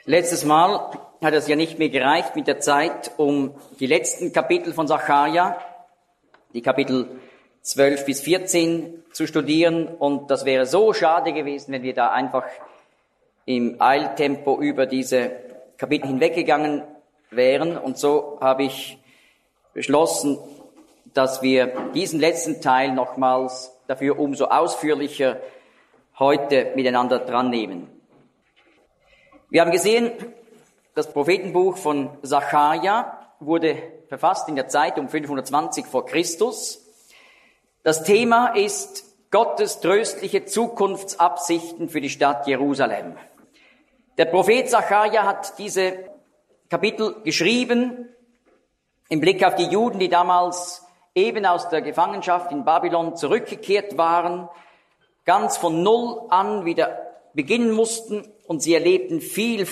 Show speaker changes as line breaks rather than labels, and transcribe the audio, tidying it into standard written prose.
Letztes Mal hat es ja nicht mehr gereicht mit der Zeit, um die letzten Kapitel von Sacharja, die Kapitel 12 bis 14 zu studieren. Und das wäre so schade gewesen, wenn wir da einfach im Eiltempo über diese Kapitel hinweggegangen wären. Und so habe ich beschlossen, dass wir diesen letzten Teil nochmals dafür umso ausführlicher heute miteinander dran nehmen. Wir haben gesehen, das Prophetenbuch von Sacharja wurde verfasst in der Zeit um 520 vor Christus. Das Thema ist Gottes tröstliche Zukunftsabsichten für die Stadt Jerusalem. Der Prophet Sacharja hat diese Kapitel geschrieben im Blick auf die Juden, die damals eben aus der Gefangenschaft in Babylon zurückgekehrt waren, ganz von Null an wieder beginnen mussten, und sie erlebten viel